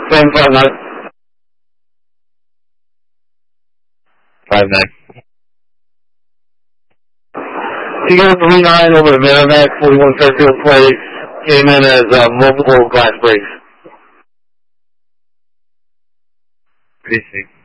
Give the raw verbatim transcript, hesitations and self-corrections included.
Same five nine. Five nine. Eagle three nine over the Merrimack, forty-one Fairfield Place, came in as uh, multiple glass breaks. P C.